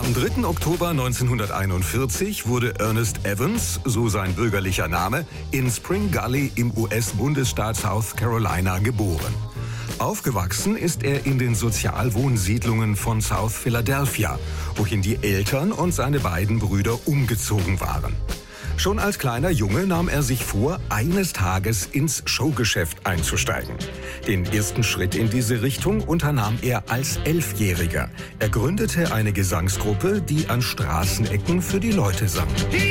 Am 3. Oktober 1941 wurde Ernest Evans, so sein bürgerlicher Name, in Spring Gully im US-Bundesstaat South Carolina geboren. Aufgewachsen ist er in den Sozialwohnsiedlungen von South Philadelphia, wohin die Eltern und seine beiden Brüder umgezogen waren. Schon als kleiner Junge nahm er sich vor, eines Tages ins Showgeschäft einzusteigen. Den ersten Schritt in diese Richtung unternahm er als 11-Jähriger. Er gründete eine Gesangsgruppe, die an Straßenecken für die Leute sang.